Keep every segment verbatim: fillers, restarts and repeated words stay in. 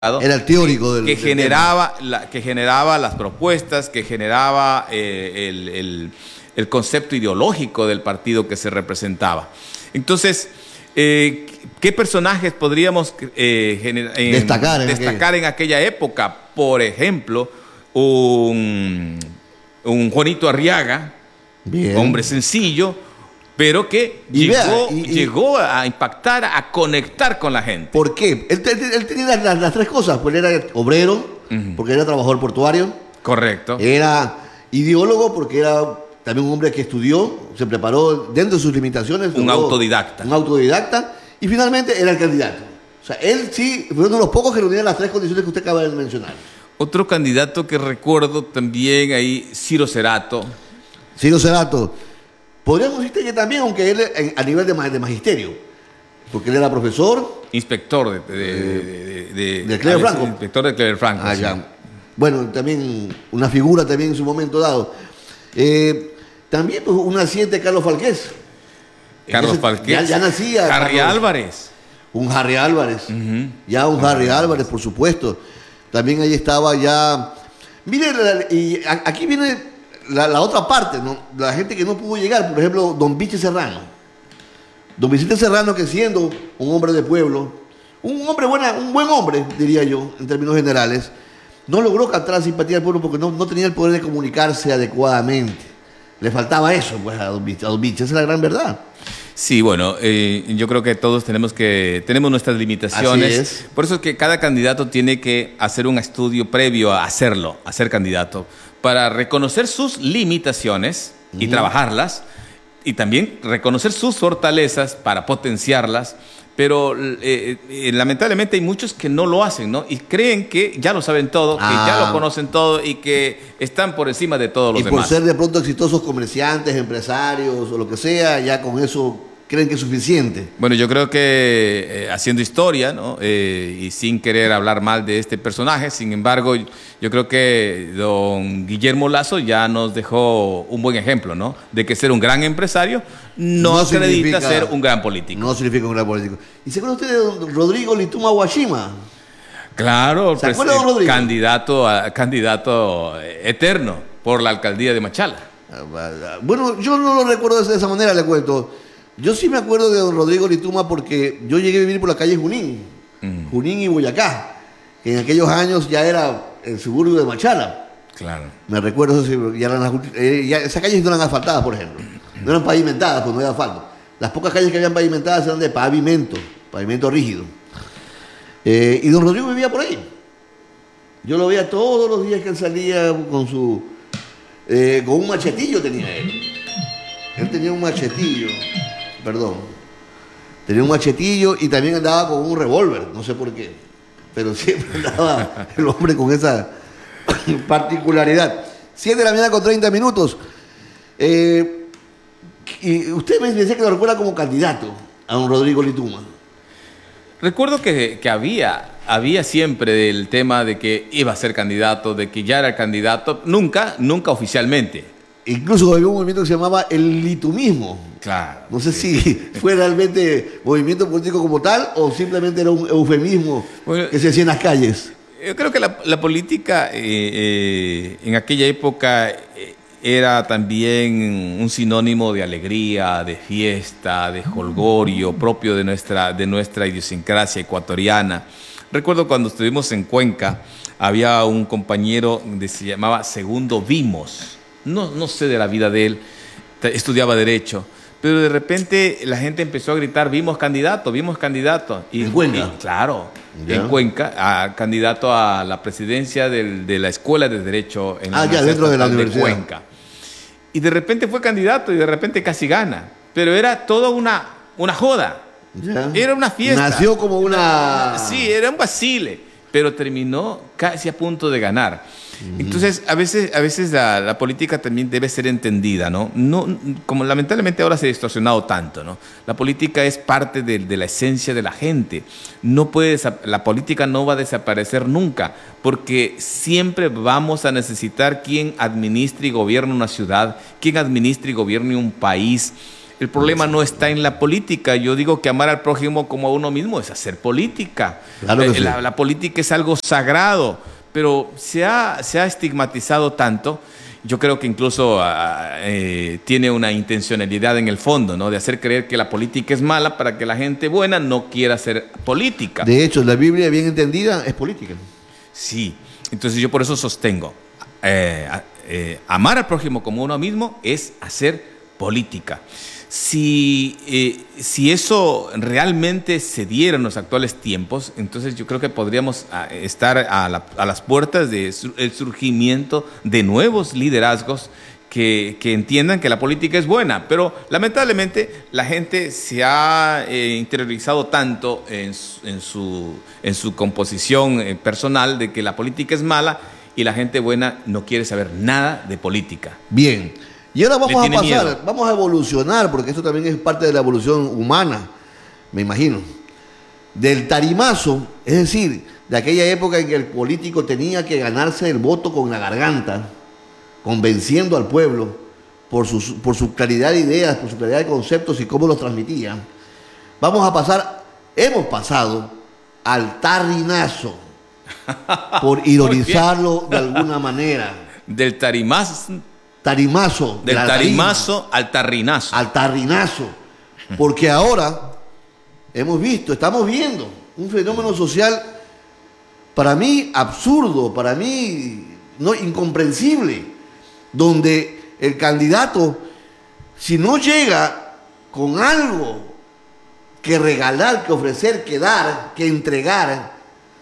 Era el teórico del, que, del generaba la, que generaba las propuestas, que generaba eh, el, el, el concepto ideológico del partido que se representaba. Entonces, eh, ¿qué personajes podríamos eh, gener, en, destacar, en, destacar aquella. en aquella época? Por ejemplo, un, un Juanito Arriaga, Bien. hombre sencillo, pero que y llegó, vea, y, y, llegó a impactar, a conectar con la gente. ¿Por qué? Él, él, él tenía las, las tres cosas, pues él era obrero, uh-huh. porque era trabajador portuario. Correcto. Era ideólogo, porque era también un hombre que estudió, se preparó dentro de sus limitaciones. Un logró, autodidacta. Un autodidacta. Y finalmente era el candidato. O sea, él sí fue uno de los pocos que reunía las tres condiciones que usted acaba de mencionar. Otro candidato que recuerdo también ahí, Ciro Cerato. Ciro Cerato. Podríamos decir que también, aunque él a nivel de, de magisterio, porque él era profesor. Inspector de, de, de, de, de Clever Franco. Inspector de Clever Franco. Ah, sí. ya. Bueno, también una figura también en su momento dado. Eh, también pues, un naciente Carlos Falqués. Carlos Entonces, Falqués. Ya, ya nacía. Harry Carlos, Álvarez. Un Harry Álvarez. Uh-huh. Ya un Harry Álvarez, por supuesto. También ahí estaba ya. Mire, y aquí viene. La, la otra parte, ¿no? La gente que no pudo llegar, por ejemplo, don Vicente Serrano. Don Vicente Serrano, que siendo un hombre de pueblo, un hombre buena, un buen hombre, diría yo, en términos generales, no logró captar la simpatía del pueblo porque no, no tenía el poder de comunicarse adecuadamente. Le faltaba eso, pues, a don Vicente, a don Vicente, esa es la gran verdad. Sí, bueno, eh, yo creo que todos tenemos que tenemos nuestras limitaciones. Así es. Por eso es que cada candidato tiene que hacer un estudio previo a hacerlo, a ser candidato, para reconocer sus limitaciones y uh-huh. trabajarlas, y también reconocer sus fortalezas para potenciarlas. Pero eh, eh, lamentablemente hay muchos que no lo hacen, ¿no? Y creen que ya lo saben todo, ah. que ya lo conocen todo y que están por encima de todos los y demás. Y por ser de pronto exitosos comerciantes, empresarios o lo que sea, ya con eso creen que es suficiente. Bueno, yo creo que eh, haciendo historia, ¿no? Eh, y sin querer hablar mal de este personaje, sin embargo, yo creo que don Guillermo Lasso ya nos dejó un buen ejemplo, ¿no? De que ser un gran empresario no, no acredita ser un gran político. No significa un gran político. ¿Y se acuerda usted de don Rodrigo Lituma Guashima? Claro, ¿se acuerda de don Rodrigo? Candidato, a, candidato eterno por la alcaldía de Machala. Bueno, yo no lo recuerdo de esa manera, le cuento. Yo sí me acuerdo de don Rodrigo Lituma porque yo llegué a vivir por la calle Junín, uh-huh. Junín y Boyacá, que en aquellos años ya era el suburbio de Machala. Claro. Me recuerdo, ya eran las, eh, ya, esas calles no eran asfaltadas, por ejemplo. No eran pavimentadas, pues no había asfalto. Las pocas calles que habían pavimentadas eran de pavimento, pavimento rígido. Eh, y don Rodrigo vivía por ahí. Yo lo veía todos los días que él salía con su... Eh, con un machetillo tenía él. Él tenía un machetillo. Perdón, tenía un machetillo y también andaba con un revólver, no sé por qué, pero siempre andaba el hombre con esa particularidad. siete de la mañana con treinta minutos. Eh, y usted me decía que lo recuerda como candidato a don Rodrigo Lituma. Recuerdo que, que había, había siempre el tema de que iba a ser candidato, de que ya era candidato, nunca, nunca oficialmente. Incluso había un movimiento que se llamaba el litumismo. Claro. No sé sí. si fue realmente movimiento político como tal o simplemente era un eufemismo bueno, que se hacía en las calles. Yo creo que la, la política eh, eh, en aquella época eh, era también un sinónimo de alegría, de fiesta, de jolgorio propio de nuestra, de nuestra idiosincrasia ecuatoriana. Recuerdo cuando estuvimos en Cuenca, había un compañero que se llamaba Segundo Vimos. No, no sé de la vida de él, estudiaba Derecho, pero de repente la gente empezó a gritar, vimos candidato, vimos candidato. Y, ¿En Cuenca? Y, claro, ¿ya? En Cuenca, a, candidato a la presidencia del, de la Escuela de Derecho en ah, la ya, dentro de la universidad de Cuenca. Y de repente fue candidato y de repente casi gana, pero era toda una, una joda, ¿ya? Era una fiesta. Nació como una... Sí, era un vacile, pero terminó casi a punto de ganar. Entonces, a veces, a veces la, la política también debe ser entendida, ¿no? No, como lamentablemente ahora se ha distorsionado tanto, ¿no? La política es parte de, de la esencia de la gente. No puede, la política no va a desaparecer nunca, porque siempre vamos a necesitar quien administre y gobierne una ciudad, quien administre y gobierne un país. El problema no está en la política. Yo digo que amar al prójimo como a uno mismo es hacer política. Claro que Eh, sí. la, la política es algo sagrado, pero se ha, se ha estigmatizado tanto. Yo creo que incluso ah, eh, tiene una intencionalidad en el fondo, ¿no? De hacer creer que la política es mala para que la gente buena no quiera hacer política. De hecho, la Biblia bien entendida es política. Sí, entonces yo por eso sostengo, eh, a- eh, amar al prójimo como uno mismo es hacer política. Si, eh, si eso realmente se diera en los actuales tiempos, entonces yo creo que podríamos ah, estar a, la- a las puertas del surgimiento de nuevos liderazgos que, que entiendan que la política es buena, pero lamentablemente la gente se ha eh, interiorizado tanto en su, en su, en su composición eh, personal de que la política es mala y la gente buena no quiere saber nada de política. Bien. Y ahora vamos a tiene pasar, miedo. vamos a evolucionar, porque esto también es parte de la evolución humana, me imagino. Del tarimazo, es decir, de aquella época en que el político tenía que ganarse el voto con la garganta, convenciendo al pueblo por su, por su claridad de ideas, por su claridad de conceptos y cómo los transmitía. Vamos a pasar, hemos pasado al tarrinazo, por ironizarlo de alguna manera. Del tarimazo, Tarimazo. de del la tarima, tarimazo al tarrinazo. al tarrinazo. Porque ahora hemos visto, estamos viendo un fenómeno social para mí absurdo, para mí no incomprensible, donde el candidato, si no llega con algo que regalar, que ofrecer, que dar, que entregar,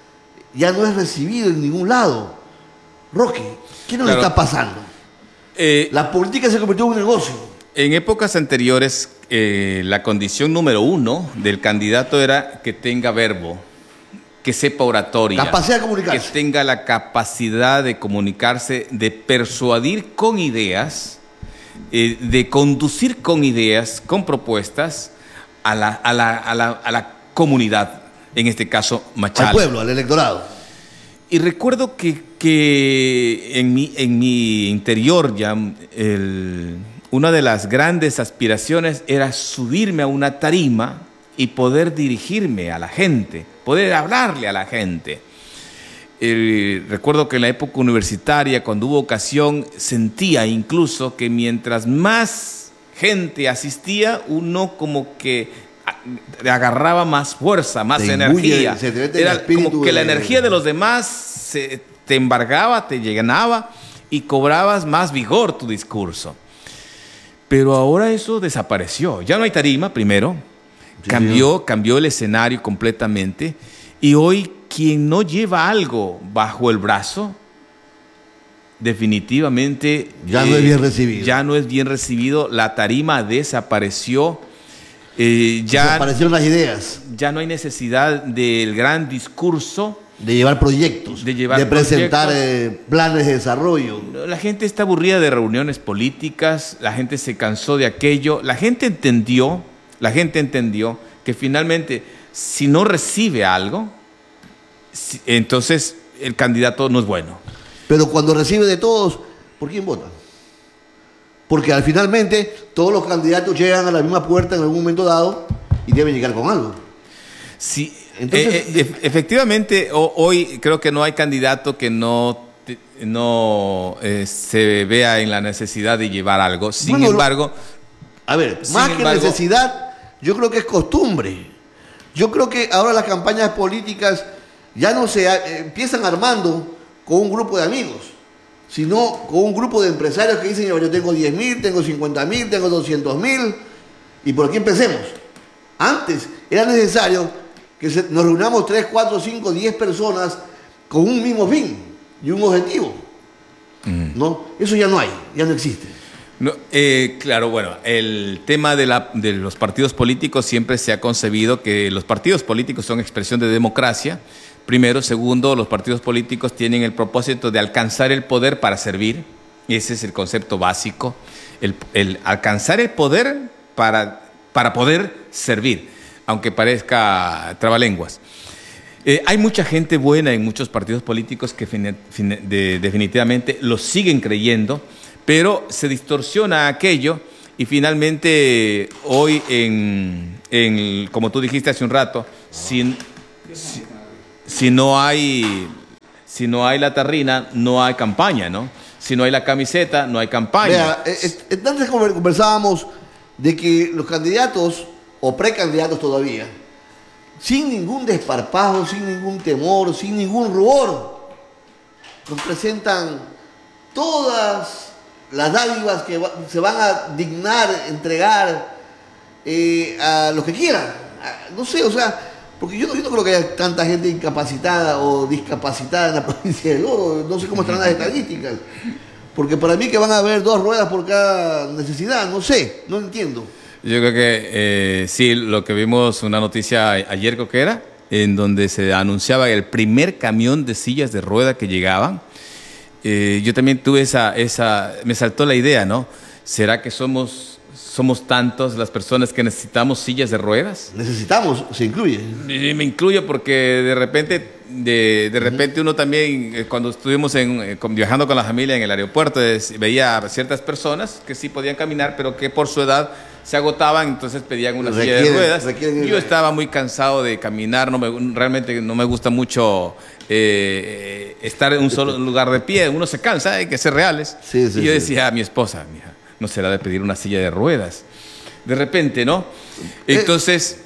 ya no es recibido en ningún lado. Roque, ¿qué nos Claro. está pasando? Eh, La política se convirtió en un negocio. En épocas anteriores, eh, la condición número uno del candidato era que tenga verbo, que sepa oratoria, Capacidad de que comunicarse. tenga la capacidad de comunicarse, de persuadir con ideas, eh, de conducir con ideas, con propuestas a la, a la, a la, a la comunidad, en este caso Machala. Al pueblo, al electorado. Y recuerdo que, que en, mi, en mi interior ya el- una de las grandes aspiraciones era subirme a una tarima y poder dirigirme a la gente, poder hablarle a la gente. Eh, recuerdo que en la época universitaria, cuando hubo ocasión, sentía incluso que mientras más gente asistía, uno como que a- agarraba más fuerza, más Te imbuye, energía. se te mete el Era espíritu como que la de- energía de los demás se, te embargaba, te llenaba y cobrabas más vigor tu discurso. Pero ahora eso desapareció. Ya no hay tarima, primero. Sí, Cambió, cambió el escenario completamente. Y hoy quien no lleva algo bajo el brazo, definitivamente Ya no es bien recibido. Ya no es bien recibido. La tarima desapareció. Eh, ya, Aparecieron las ideas ya no hay necesidad del gran discurso. de llevar proyectos, De llevar presentar proyectos. eh, planes de desarrollo. La gente está aburrida de reuniones políticas, la gente se cansó de aquello, la gente entendió, la gente entendió que finalmente si no recibe algo, si- entonces el candidato no es bueno. Pero cuando recibe de todos, ¿por quién vota? Porque al finalmente todos los candidatos llegan a la misma puerta en algún momento dado y deben llegar con algo. Sí, Entonces, eh, eh, ef- efectivamente, ho- hoy creo que no hay candidato que no, te- no eh, se vea en la necesidad de llevar algo. Sin Bueno, lo- embargo, A ver, Sin más que embargo- necesidad, yo creo que es costumbre. Yo creo que ahora las campañas políticas ya no se ha- eh, empiezan armando con un grupo de amigos, sino con un grupo de empresarios que dicen, yo tengo diez mil, tengo cincuenta mil, tengo doscientos mil, y por aquí empecemos. Antes era necesario que se- nos reunamos tres, cuatro, cinco, diez personas con un mismo fin y un objetivo. ¿No? Eso ya no hay, ya no existe. no, eh, claro, bueno, el tema de, la, de los partidos políticos siempre se ha concebido que los partidos políticos son expresión de democracia. Primero, segundo, los partidos políticos tienen el propósito de alcanzar el poder para servir. Ese es el concepto básico. El, el alcanzar el poder para, para poder servir, aunque parezca trabalenguas. Eh, hay mucha gente buena en muchos partidos políticos que fine- de- definitivamente lo siguen creyendo, pero se distorsiona aquello Y finalmente, hoy, en, en, como tú dijiste hace un rato, si, si, si, no hay, si no hay la tarrina, no hay campaña, ¿no? Si no hay la camiseta, no hay campaña. Vea, entonces conversábamos de que los candidatos, o precandidatos todavía, sin ningún desparpajo, sin ningún temor, sin ningún rubor, nos presentan todas las dádivas que va, se van a dignar entregar eh, a los que quieran. A, no sé, o sea, porque yo no, yo no creo que haya tanta gente incapacitada o discapacitada en la provincia del Oro. No sé cómo estarán las estadísticas. Porque para mí que van a haber dos ruedas por cada necesidad, no sé, no entiendo. Yo creo que eh, sí, lo que vimos, una noticia ayer creo que era, en donde se anunciaba el primer camión de sillas de rueda que llegaban. Eh, yo también tuve esa, esa, me saltó la idea, ¿no? ¿Será que somos, somos tantos las personas que necesitamos sillas de ruedas? Necesitamos, se incluye. Y me incluyo porque de repente, de, de repente uno también, cuando estuvimos en, con, viajando con la familia en el aeropuerto, es, veía a ciertas personas que sí podían caminar, pero que por su edad se agotaban, entonces pedían una requieren, silla de ruedas. Requieren, yo estaba muy cansado de caminar, no me, realmente no me gusta mucho eh, estar en un solo lugar de pie, uno se cansa, hay que ser reales. Sí, sí, y yo decía sí. a mi esposa, mija, no será de pedir una silla de ruedas. De repente, ¿no? Entonces...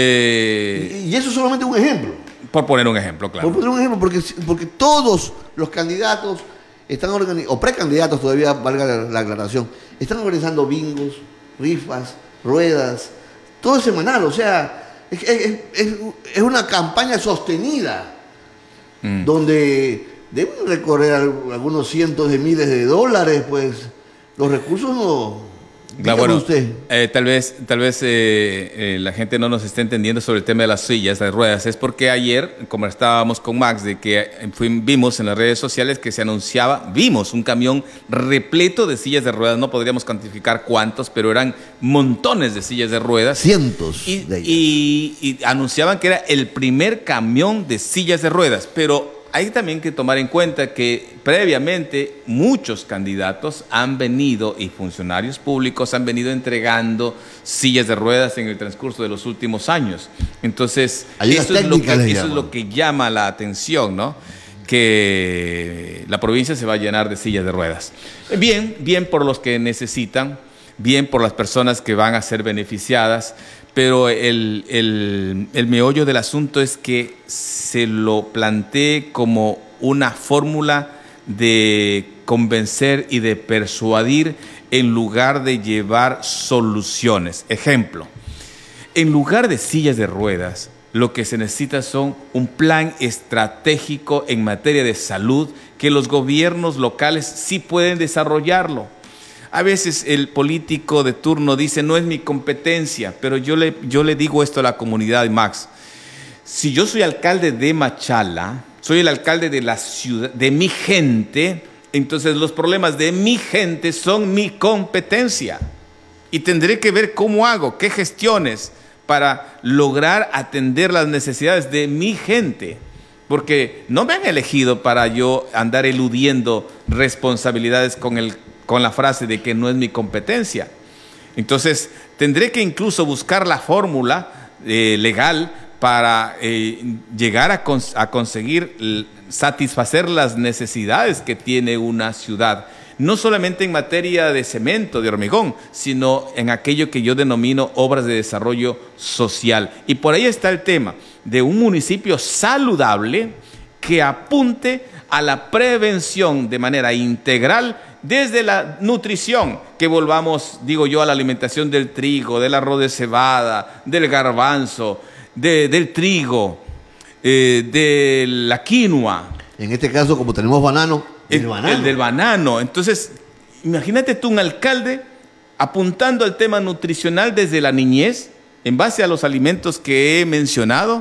Eh, y eso es solamente un ejemplo. Por poner un ejemplo, claro. Por poner un ejemplo, porque, porque todos los candidatos están organizando, o precandidatos todavía, valga la, la aclaración, están organizando bingos, rifas, ruedas, todo es semanal, o sea, es, es, es, es una campaña sostenida, mm. donde deben recorrer algunos cientos de miles de dólares, pues los recursos no... Claro, bueno, usted. Eh, tal vez, tal vez eh, eh, la gente no nos esté entendiendo sobre el tema de las sillas, las ruedas. Es porque ayer, como estábamos con Max, de que fuimos, vimos en las redes sociales que se anunciaba, vimos un camión repleto de sillas de ruedas. No podríamos cuantificar cuántos, pero eran montones de sillas de ruedas. Cientos y, de ellas. Y, y anunciaban que era el primer camión de sillas de ruedas, pero hay también que tomar en cuenta que previamente muchos candidatos han venido y funcionarios públicos han venido entregando sillas de ruedas en el transcurso de los últimos años. Entonces, eso, es lo, que, eso es lo que llama la atención, ¿no? Que la provincia se va a llenar de sillas de ruedas. Bien, bien por los que necesitan, bien por las personas que van a ser beneficiadas, pero el, el, el meollo del asunto es que se lo plantee como una fórmula de convencer y de persuadir en lugar de llevar soluciones. Ejemplo, en lugar de sillas de ruedas, lo que se necesita son un plan estratégico en materia de salud que los gobiernos locales sí pueden desarrollarlo. A veces el político de turno dice, no es mi competencia, pero yo le, yo le digo esto a la comunidad, Max. Si yo soy alcalde de Machala, soy el alcalde de la ciudad, de mi gente, entonces los problemas de mi gente son mi competencia. Y tendré que ver cómo hago, qué gestiones para lograr atender las necesidades de mi gente. Porque no me han elegido para yo andar eludiendo responsabilidades con el con la frase de que no es mi competencia. Entonces, tendré que incluso buscar la fórmula eh, legal para eh, llegar a, cons a conseguir satisfacer las necesidades que tiene una ciudad, no solamente en materia de cemento, de hormigón, sino en aquello que yo denomino obras de desarrollo social. Y por ahí está el tema de un municipio saludable que apunte a la prevención de manera integral desde la nutrición, que volvamos, digo yo, a la alimentación del trigo, del arroz de cebada, del garbanzo, de, del trigo, eh, de la quinoa. En este caso, como tenemos banano, el, el banano. El del banano. Entonces, imagínate tú un alcalde apuntando al tema nutricional desde la niñez, en base a los alimentos que he mencionado.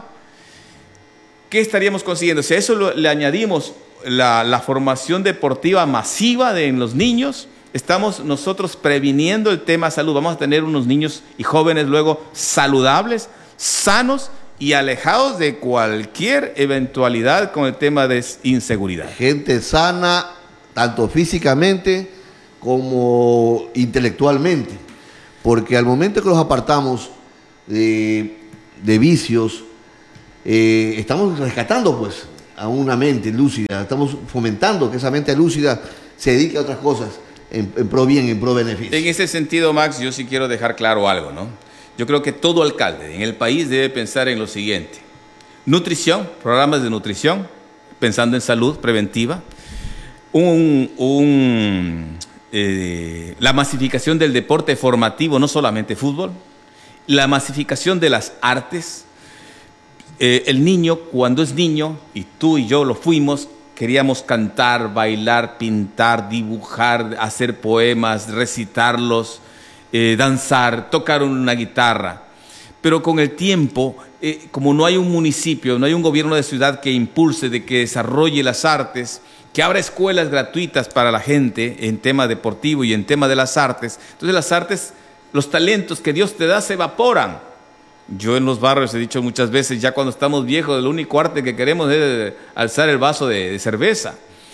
¿Qué estaríamos consiguiendo? Si a eso lo, le añadimos La, la formación deportiva masiva de, en los niños, estamos nosotros previniendo el tema salud. Vamos a tener unos niños y jóvenes luego saludables, sanos y alejados de cualquier eventualidad con el tema de inseguridad. Gente sana, tanto físicamente como intelectualmente. porque al momento que los apartamos de, de vicios, eh, estamos rescatando pues a una mente lúcida, estamos fomentando que esa mente lúcida se dedique a otras cosas en, en pro bien, en pro beneficio. En ese sentido, Max, yo sí quiero dejar claro algo, ¿no? Yo creo que todo alcalde en el país debe pensar en lo siguiente: nutrición, programas de nutrición, pensando en salud preventiva, un, un, eh, la masificación del deporte formativo, no solamente fútbol, la masificación de las artes. Eh, el niño, cuando es niño, y tú y yo lo fuimos, queríamos cantar, bailar, pintar, dibujar, hacer poemas, recitarlos, eh, danzar, tocar una guitarra. Pero con el tiempo, eh, como no hay un municipio, no hay un gobierno de ciudad que impulse, de que desarrolle las artes, que abra escuelas gratuitas para la gente en tema deportivo y en tema de las artes, entonces las artes, los talentos que Dios te da se evaporan. Yo en los barrios he dicho muchas veces, ya cuando estamos viejos, el único arte que queremos es alzar el vaso de, de cerveza.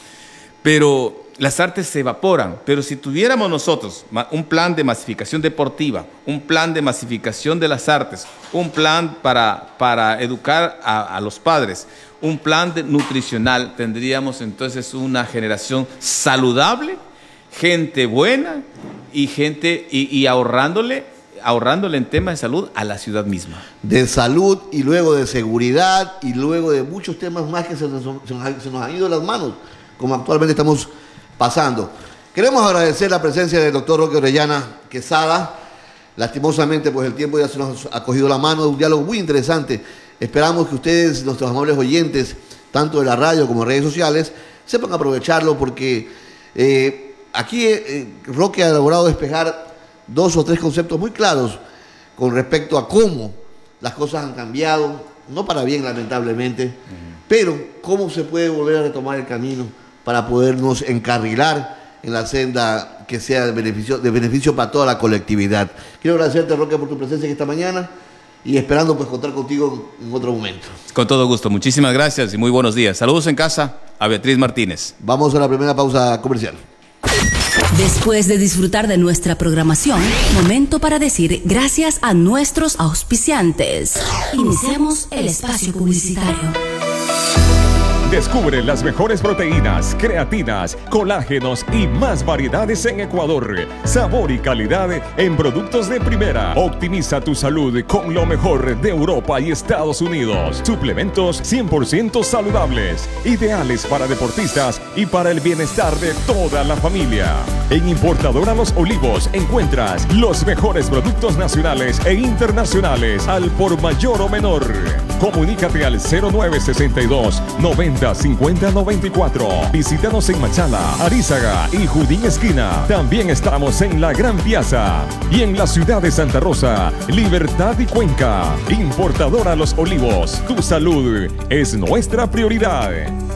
Pero las artes se evaporan. Pero si tuviéramos nosotros un plan de masificación deportiva, un plan de masificación de las artes, un plan para, para educar a, a los padres, un plan de, nutricional, tendríamos entonces una generación saludable, gente buena y gente y, y ahorrándole ahorrándole en temas de salud a la ciudad misma. De salud y luego de seguridad y luego de muchos temas más que se nos, se nos, se nos han ido de las manos, como actualmente estamos pasando. Queremos agradecer la presencia del doctor Roque Orellana Quesada. Lastimosamente, pues el tiempo ya se nos ha cogido la mano, un diálogo muy interesante. Esperamos que ustedes, nuestros amables oyentes, tanto de la radio como de redes sociales, sepan aprovecharlo porque eh, aquí eh, Roque ha logrado despejar dos o tres conceptos muy claros con respecto a cómo las cosas han cambiado, no para bien lamentablemente, uh-huh. pero cómo se puede volver a retomar el camino para podernos encarrilar en la senda que sea de beneficio, de beneficio para toda la colectividad. Quiero agradecerte, Roque, por tu presencia esta mañana y esperando pues contar contigo en otro momento. Con todo gusto, muchísimas gracias y muy buenos días. Saludos en casa a Beatriz Martínez. Vamos a la primera pausa comercial. Después de disfrutar de nuestra programación, momento para decir gracias a nuestros auspiciantes. Iniciamos el espacio publicitario. Descubre las mejores proteínas, creatinas, colágenos y más variedades en Ecuador. Sabor y calidad en productos de primera. Optimiza tu salud con lo mejor de Europa y Estados Unidos. Suplementos cien por ciento saludables, ideales para deportistas y para el bienestar de toda la familia. En Importadora Los Olivos encuentras los mejores productos nacionales e internacionales al por mayor o menor. Comunícate al cero nueve sesenta y dos noventa cincuenta noventa y cuatro. Visítanos en Machala, Arízaga y Judín Esquina. También estamos en la Gran Piazza y en la ciudad de Santa Rosa, Libertad y Cuenca. Importadora Los Olivos, tu salud es nuestra prioridad.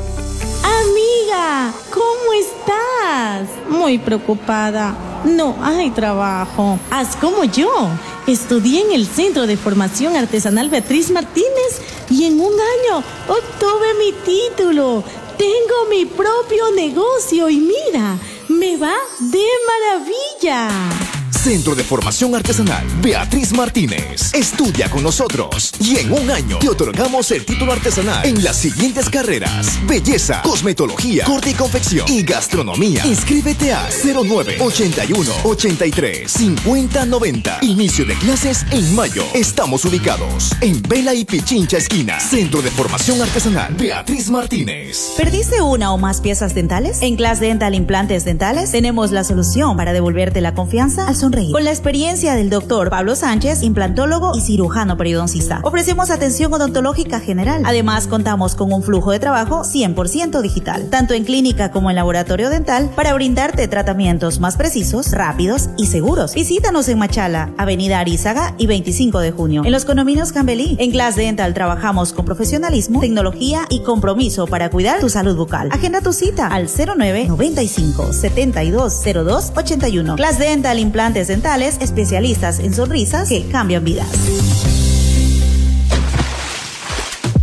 Amiga, ¿cómo estás? Muy preocupada. No hay trabajo. Haz como yo. Estudié en el Centro de Formación Artesanal Beatriz Martínez y en un año obtuve mi título. Tengo mi propio negocio y mira, me va de maravilla. Centro de Formación Artesanal Beatriz Martínez. Estudia con nosotros y en un año te otorgamos el título artesanal en las siguientes carreras: belleza, cosmetología, corte y confección y gastronomía. Inscríbete a cero nueve ochenta y uno ochenta y tres cincuenta noventa. Inicio de clases en mayo. Estamos ubicados en Vela y Pichincha esquina. Centro de Formación Artesanal Beatriz Martínez. ¿Perdiste una o más piezas dentales? En Class Dental Implantes Dentales tenemos la solución para devolverte la confianza al sonreír. Con la experiencia del doctor Pablo Sánchez, implantólogo y cirujano periodoncista, ofrecemos atención odontológica general. Además, contamos con un flujo de trabajo cien por ciento digital, tanto en clínica como en laboratorio dental, para brindarte tratamientos más precisos, rápidos y seguros. Visítanos en Machala, Avenida Arízaga y veinticinco de junio, en los condominios Cambelí. En Class Dental trabajamos con profesionalismo, tecnología y compromiso para cuidar tu salud bucal. Agenda tu cita al cero nueve noventa y cinco setenta y dos cero dos ochenta y uno. Class Dental Implantes Dentales, especialistas en sonrisas que cambian vidas.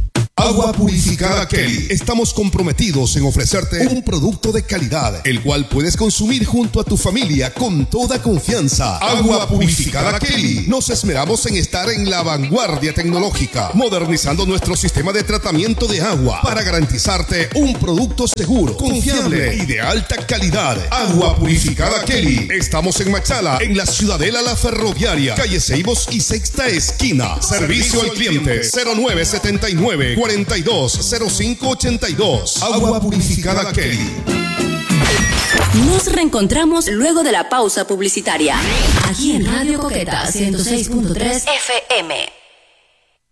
Agua purificada Kelly. Estamos comprometidos en ofrecerte un producto de calidad, el cual puedes consumir junto a tu familia con toda confianza. Agua purificada Kelly. Nos esmeramos en estar en la vanguardia tecnológica, modernizando nuestro sistema de tratamiento de agua para garantizarte un producto seguro, confiable y de alta calidad. Agua purificada Kelly. Estamos en Machala, en la Ciudadela La Ferroviaria, calle Ceibos y Sexta Esquina. Servicio al cliente cero nueve setenta y nueve, cuarenta y dos, cero cinco ochenta y dos. Agua purificada Kelly. Nos reencontramos luego de la pausa publicitaria, aquí en Radio Coqueta ciento seis punto tres F M.